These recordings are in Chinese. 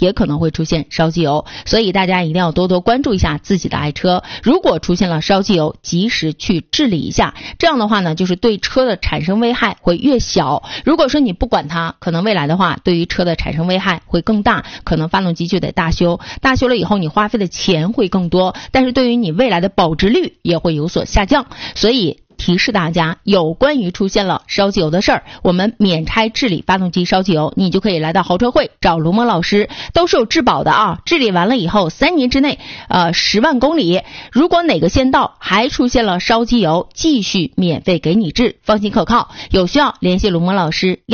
也可能会出现烧机油，所以大家一定要多多关注一下自己的爱车，如果出现了烧机油，及时去治理一下，这样的话呢，就是对车的产生危害会越小。如果说你不管它，可能未来的话对于车的产生危害会更大，可能发动机就得大修，大修了以后你花费的钱会更多，但是对于你未来的保值率也会有所下降。所以提示大家，有关于出现了烧机油的事儿，我们免拆治理发动机烧机油，你就可以来到豪车会找卢蒙老师，都是有质保的啊。治理完了以后3年之内10万公里，如果哪个县道还出现了烧机油，继续免费给你治，放心可靠。有需要联系卢蒙老师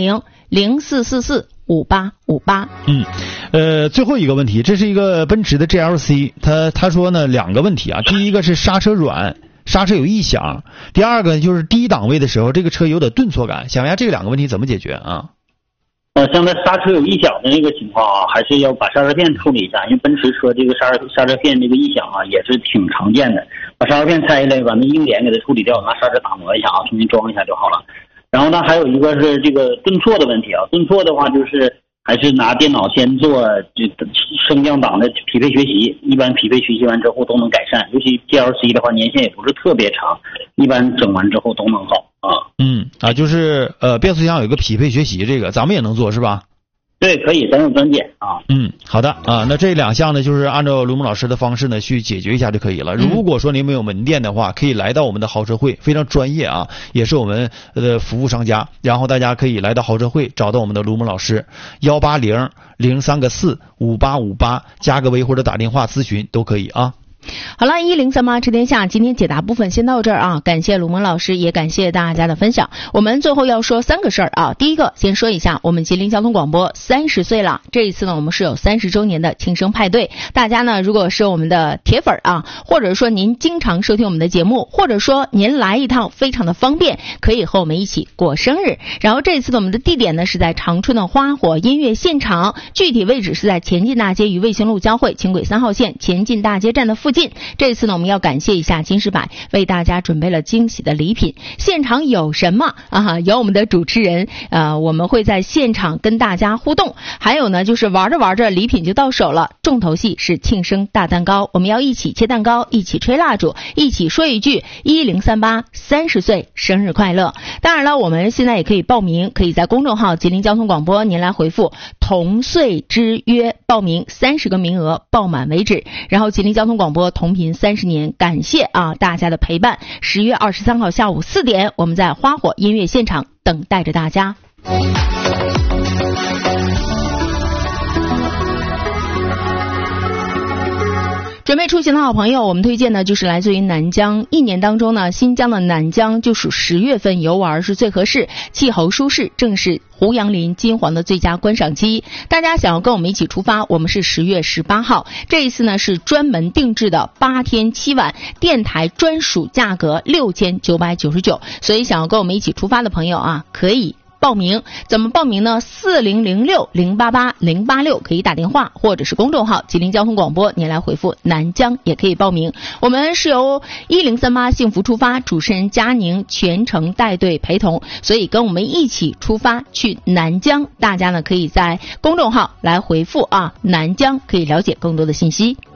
180-0444-5858。 最后一个问题，这是一个奔驰的 GLC， 他说呢2个问题啊，第一个是刹车软，刹车有异响，第二个就是低档位的时候这个车有点顿挫感，想问下这2个问题怎么解决啊？ 像它刹车有异响的那个情况啊，还是要把刹车片处理一下，因为奔驰车这个刹车片这个异响啊也是挺常见的，把刹车片拆下来，把那硬点给它处理掉，拿砂纸打磨一下啊，重新装一下就好了。然后呢还有一个是这个顿挫的问题啊，顿挫的话就是还是拿电脑先做升降档的匹配学习，一般匹配学习完之后都能改善，尤其 GLC 的话年限也不是特别长，一般整完之后都能好啊。 就是变速箱有一个匹配学习，这个咱们也能做是吧？ 对，可以，咱有专检啊。 好的啊，那这2项呢，就是按照卢蒙老师的方式呢去解决一下就可以了。如果说您没有门店的话，可以来到我们的豪车会，非常专业啊，也是我们的服务商家。然后大家可以来到豪车会，找到我们的卢蒙老师，180-03-4-5858，加个微或者打电话咨询都可以啊。 好了，1038知天下今天解答部分先到这儿啊，感谢卢蒙老师，也感谢大家的分享。我们最后要说3个事儿啊，第一个先说一下，我们吉林交通广播30岁了，这一次呢我们是有30周年的庆生派对，大家呢如果是我们的铁粉啊，或者说您经常收听我们的节目，或者说您来一趟非常的方便，可以和我们一起过生日。然后这一次的我们的地点呢是在长春的花火音乐现场，具体位置是在前进大街与卫星路交汇轻轨3号线前进大街站的附近。这次呢我们要感谢一下金士百为大家准备了惊喜的礼品。现场有什么啊？有我们的主持人我们会在现场跟大家互动，还有呢就是玩着玩着礼品就到手了，重头戏是庆生大蛋糕，我们要一起切蛋糕，一起吹蜡烛，一起说一句1038 30岁生日快乐。当然了，我们现在也可以报名，可以在公众号吉林交通广播您来回复同岁之约报名，30个名额报满为止。然后吉林交通广播同频30年，感谢大家的陪伴。10月23号下午4点，我们在花火音乐现场等待着大家。准备出行的好朋友，我们推荐的就是来自于南疆。一年当中呢，新疆的南疆就属10月份游玩是最合适，气候舒适，正是胡杨林金黄的最佳观赏期。大家想要跟我们一起出发，我们是10月18号，这一次呢是专门定制的8天7晚，电台专属价格6999，所以想要跟我们一起出发的朋友啊，可以报名。怎么报名呢？4006-088-086可以打电话，或者是公众号吉林交通广播，您来回复南疆也可以报名。我们是由1038幸福出发主持人佳宁全程带队陪同，所以跟我们一起出发去南疆。大家呢可以在公众号来回复南疆，可以了解更多的信息。